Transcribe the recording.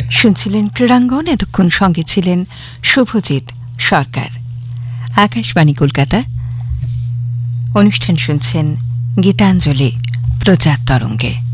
শুনছিলেন ক্রীড়াঙ্গন। এতক্ষণ সঙ্গে ছিলেন শুভজিৎ সরকার। আকাশবাণী কলকাতা। অনুষ্ঠান শুনছেন গীতাঞ্জলি প্রচার তরঙ্গে।